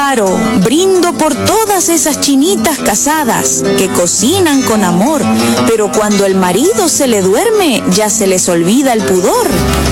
amparo, brindo por todas esas chinitas casadas que cocinan con amor, pero cuando el marido se le duerme ya se les olvida el pudor.